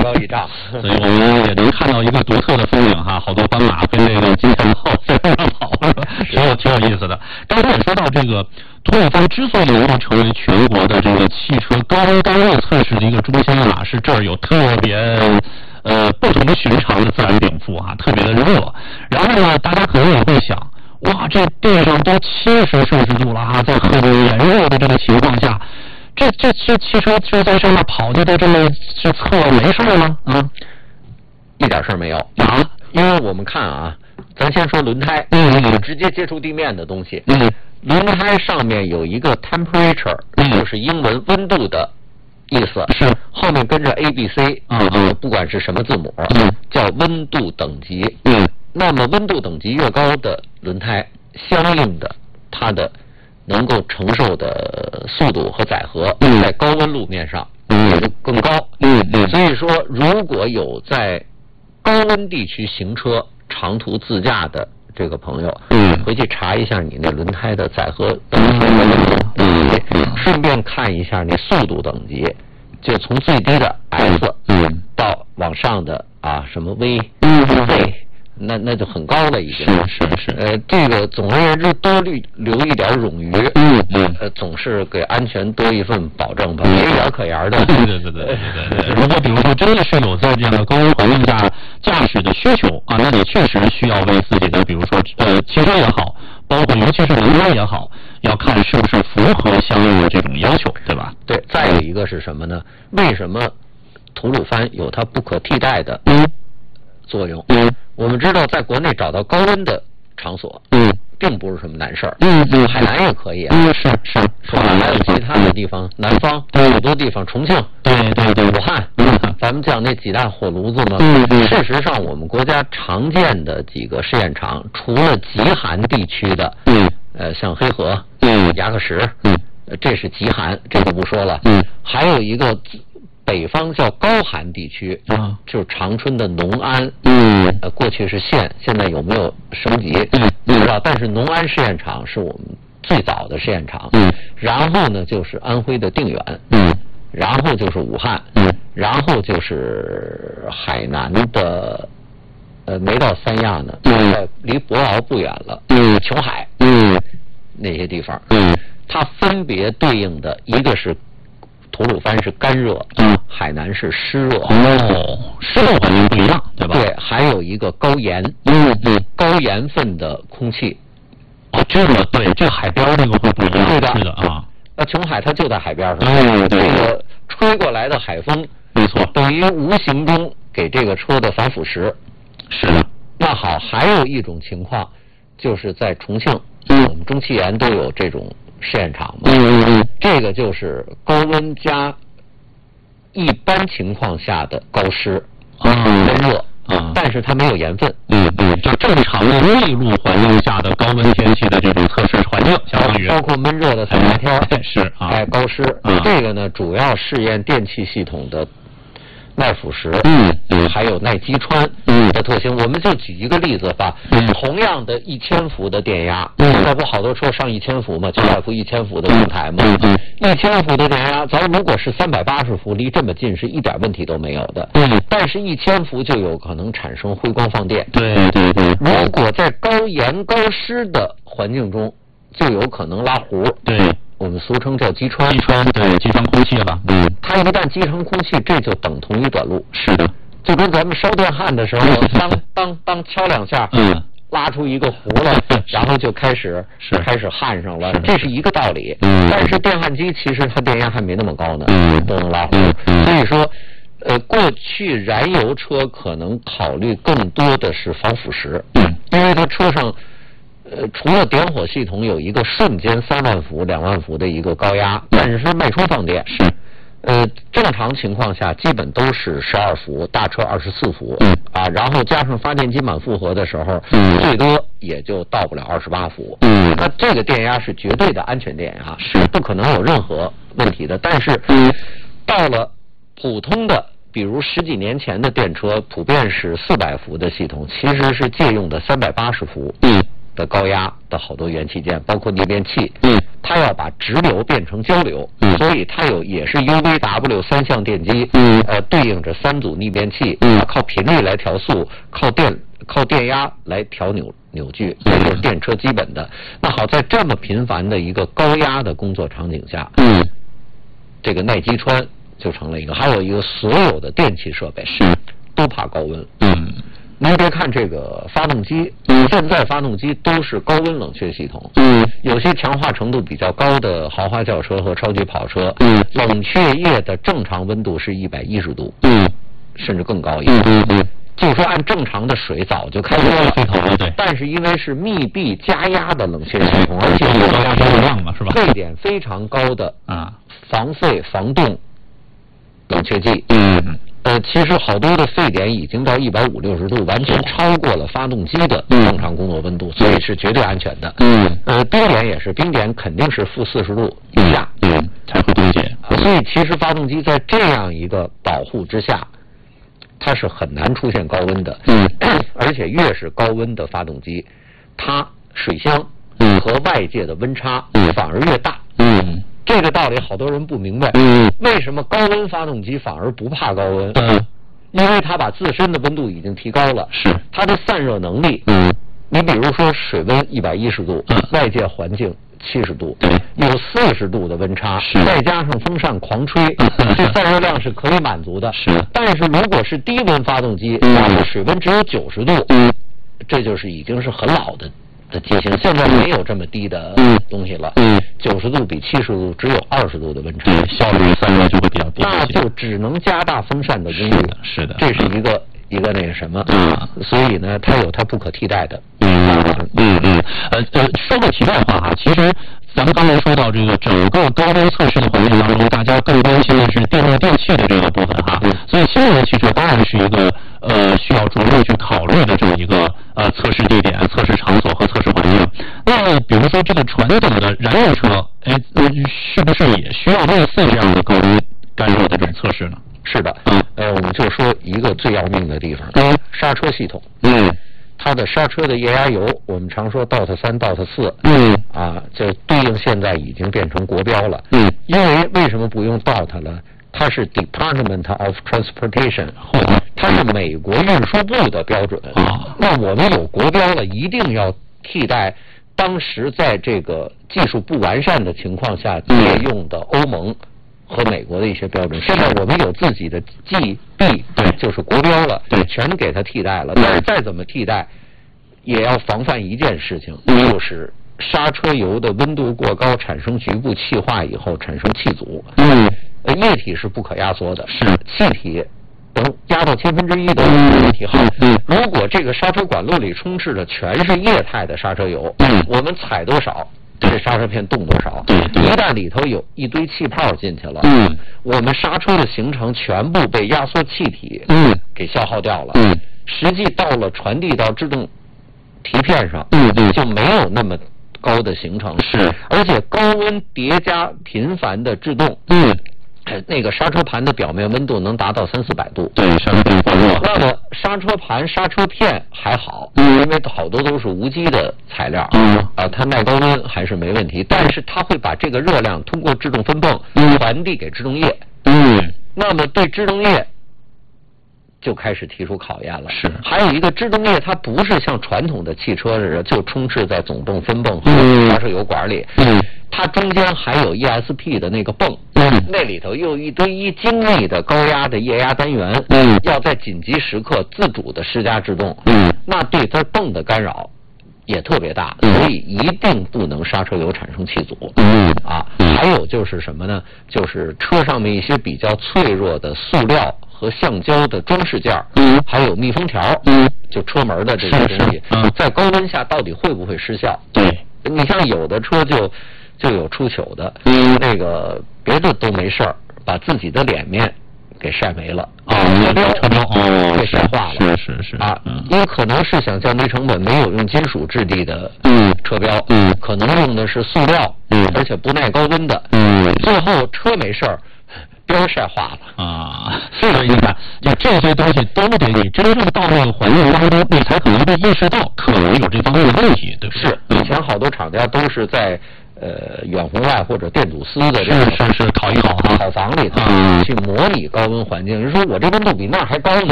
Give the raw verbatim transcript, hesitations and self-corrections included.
高一丈。 所以我们也能看到一个独特的风景哈，好多斑马跟这个金钱豹在路上跑，是吧？挺有挺有意思的。刚才也说到这个吐鲁番之所以能够成为全国的这个汽车高温高热测试的一个中心啊，是这儿有特别呃不同寻常的自然禀赋啊，特别的热。然后呢，大家可能也会想，哇，这地上都七十摄氏度了啊，在很炎热的这个情况下，这这这汽车就在上面跑的都这么是测没事吗？啊， 一点事儿没有啊， 因为我们看啊，咱先说轮胎， 嗯嗯， 直接接触地面的东西， 嗯， 轮胎上面有一个 temperature， 嗯， 就是英文温度的意思， 是后面跟着 A B C， 嗯嗯， 不管是什么字母， 嗯， 叫温度等级， 嗯， 那么温度等级越高的轮胎，相应的它的能够承受的速度和载荷， 嗯， 在高温路面上嗯也就更高， 嗯嗯， 所以说如果有在高温地区行车长途自驾的这个朋友， 嗯， 回去查一下你那轮胎的载荷等级和温度等级，顺便看一下你速度等级，就从最低的 S， 嗯， 到往上的啊什么 V， 嗯 Z， 那那就很高了已经。 是是是。 呃，这个总而言之，多留留一点冗余， 嗯嗯， 呃，总是给安全多一份保证吧，没一点可言的。 对对对对对对对。如果比如说真的是有在这样的高温环境下驾驶的需求啊，那你确实需要为自己的，比如说呃汽车也好，包括尤其是轮胎也好，要看是不是符合相应的这种要求，对吧？ 对，再有一个是什么呢？为什么吐鲁番有它不可替代的嗯作用？ 嗯， 我们知道在国内找到高温的场所， 嗯， 并不是什么难事儿。 嗯嗯， 海南也可以啊， 嗯是是， 是吧？还有其他的地方，南方好多地方，重庆， 对对对， 武汉， 嗯， 咱们讲那几大火炉子嘛。 嗯嗯， 事实上，我们国家常见的几个试验场，除了极寒地区的， 嗯， 呃，像黑河， 嗯， 牙克石， 嗯， 这是极寒，这就不说了。 嗯， 还有一个北方叫高寒地区， 啊， 就是长春的农安， 嗯， 呃，过去是县，现在有没有升级？ 嗯， 不知道。但是农安试验场是我们最早的试验场。 嗯， 然后呢，就是安徽的定远。 嗯， 然后就是武汉。 嗯， 然后就是海南的，呃，没到三亚呢， 嗯， 在离博鳌不远了。 嗯， 琼海。 嗯， 那些地方。 嗯， 它分别对应的一个是吐鲁番是干热， 嗯， 海南是湿热。 哦，湿热环境不一样，对吧？ 对，还有一个高盐， 嗯嗯， 高盐分的空气。 哦，这个对，这海边这个会不一样， 对的， 是的啊。 那琼海它就在海边上， 嗯，对， 这个吹过来的海风， 没错， 等于无形中给这个车的防腐蚀。 是的。 那好，还有一种情况，就是在重庆， 嗯，我们中汽研都有这种试验场嘛。 嗯嗯嗯， 这个就是高温加一般情况下的高湿， 嗯， 温热。 啊， 但是它没有盐分， 嗯嗯，就正常的内陆环境下的高温天气的这种测试环境，相当于包括闷热的三八天， 是啊， 哎，高湿， 啊， 这个呢主要试验电气系统的耐腐蚀， 嗯嗯， 还有耐击穿嗯的特性。我们就举一个例子吧， 嗯， 同样的一千伏的电压， 嗯， 现在不好多车上一千伏嘛，九百伏一千伏的平台嘛， 嗯嗯， 一千伏的电压，咱如果是三百八十伏，离这么近是一点问题都没有的， 嗯， 但是一千伏就有可能产生辉光放电， 对对对， 如果在高盐高湿的环境中，就有可能拉糊， 对。 我们俗称叫击穿， 击穿对击穿空气了，嗯， 它一旦击成空气，这就等同于短路。 是的， 就跟咱们烧电焊的时候，当当当敲两下， 嗯， 拉出一个弧来，然后就开始是开始焊上了， 是这是一个道理。 嗯， 但是电焊机其实它电压还没那么高呢， 嗯， 都能拉糊。 嗯嗯， 所以说，呃，过去燃油车可能考虑更多的是防腐蚀， 嗯， 因为它车上。呃，除了点火系统有一个瞬间三万伏、两万伏的一个高压，但是是脉冲放电， 是， 呃，正常情况下基本都是十二伏，大车二十四伏， 嗯， 啊，然后加上发电机满负荷的时候， 嗯， 最多也就到不了二十八伏， 嗯， 那这个电压是绝对的安全电压， 是不可能有任何问题的。但是， 嗯， 到了普通的。比如十几年前的电车普遍是四百伏的系统，其实是借用的三百八十伏的高压的好多元器件，包括逆变器， 嗯， 它要把直流变成交流， 嗯、 所以它有也是 U V W 三相电机， 嗯、 呃，对应着三组逆变器， 嗯、 靠频率来调速，靠电靠电压来调扭扭矩，这就是电车基本的。那好，在这么频繁的一个高压的工作场景下， 嗯， 这个耐击穿就成了一个，还有一个所有的电气设备是都怕高温， 嗯。 您别看这个发动机， 嗯， 现在发动机都是高温冷却系统， 嗯， 有些强化程度比较高的豪华轿车和超级跑车， 嗯， 冷却液的正常温度是一百一十度， 嗯， 甚至更高一点， 嗯嗯嗯， 就说按正常的水早就开热了， 对对， 但是因为是密闭加压的冷却系统，而且有高压热量嘛，是吧？ 沸点非常高的啊， 防沸防冻冷却剂， 嗯。 呃，其实好多的沸点已经到一百五六十度，完全超过了发动机的正常工作温度，所以是绝对安全的。 嗯， 呃，冰点也是，冰点肯定是负四十度以下， 嗯，才会冻结。 所以其实发动机在这样一个保护之下，它是很难出现高温的。 嗯， 而且越是高温的发动机，它水箱嗯和外界的温差嗯反而越大。 嗯。 这个道理好多人不明白， 嗯， 为什么高温发动机反而不怕高温？ 嗯， 因为它把自身的温度已经提高了， 是它的散热能力。 嗯， 你比如说水温一百一十度， 嗯， 外界环境七十度， 对， 有四十度的温差， 是， 再加上风扇狂吹， 嗯、 这散热量是可以满足的。 是， 但是如果是低温发动机， 嗯， 哪怕水温只有九十度， 嗯， 这就是已经是很老的。的机型现在没有这么低的东西了， 嗯， 九十度比七十度只有二十度的温差， 对，效率散热就会比较低， 那就只能加大风扇的功率， 是的，是的， 这是一个、嗯、一个那个什么， 嗯， 所以呢，它有它不可替代的， 嗯嗯嗯，呃呃，说个题外话哈，其实咱们刚才说到这个整个高温测试的环境当中，大家更关心的是电路电器的这个部分哈，嗯，所以新能源汽车当然是一个呃需要着重去考虑的这么一个呃测试地点、测试场所和测试环境。那比如说这个传统的燃油车，哎，呃，是不是也需要类似这样的高温干热的这种测试呢？ 是的， 嗯， 呃，我们就说一个最要命的地方， 嗯， 刹车系统， 嗯。 它的刹车的液压油，我们常说 D O T 三 D O T 四， 嗯， 啊，就对应现在已经变成国标了。 嗯， 因为为什么不用 D O T 了？它是 Department of Transportation，它是美国运输部的标准。 啊， 那我们有国标了，一定要替代当时在这个技术不完善的情况下借用的欧盟和美国的一些标准。现在我们有自己的 G B， 对， 就是国标了， 对， 全给它替代了。但是再怎么替代，也要防范一件事情， 嗯、 就是刹车油的温度过高，产生局部气化以后产生气阻。 嗯， 呃，液体是不可压缩的， 是气体能压到千分之一的问题好。 嗯， 如果这个刹车管路里充斥的全是液态的刹车油， 嗯， 我们踩多少，这刹车片动多少。 对， 一旦里头有一堆气泡进去了， 嗯， 我们刹车的行程全部被压缩气体嗯给消耗掉了。 嗯， 实际到了传递到制动提片上， 嗯嗯， 就没有那么高的行程。 是， 而且高温叠加频繁的制动， 嗯， 那个刹车盘的表面温度能达到三四百度。 对，刹车片过热。 那么刹车盘、刹车片还好， 嗯， 因为好多都是无机的材料， 嗯， 啊，它耐高温还是没问题。但是它会把这个热量通过制动分泵传递给制动液， 嗯， 那么对制动液就开始提出考验了。 是， 还有一个制动液，它不是像传统的汽车似的就充斥在总泵、分泵和刹车油管里， 嗯， 它中间还有 E S P 的那个泵， 嗯， 那里头又有一堆一精密的高压的液压单元， 嗯， 要在紧急时刻自主的施加制动， 嗯， 那对它泵的干扰也特别大， 嗯， 所以一定不能刹车油产生气阻。 嗯啊，还有就是什么呢？就是车上面一些比较脆弱的塑料和橡胶的装饰件， 嗯， 还有密封条， 嗯， 就车门的这些东西， 嗯， 在高温下到底会不会失效？ 对， 你像有的车就就有出糗的， 嗯， 那个别的都没事儿，把自己的脸面给晒没了， 哦， 车标车标哦， 被晒化了， 是是是啊， 嗯， 因为可能是想降低成本，没有用金属质地的嗯车标， 嗯， 可能用的是塑料， 嗯， 而且不耐高温的， 嗯， 最后车没事儿，标晒化了啊，所以你看，你这些东西都得你真正到那个环境当中，你才可能会意识到可能有这方面的问题，对不对？ 是，以前好多厂家都是在呃远红外或者电阻丝的这个是是是烤一烤啊， 烤房里头、 嗯、 去模拟高温环境。人说我这温度比那儿还高呢，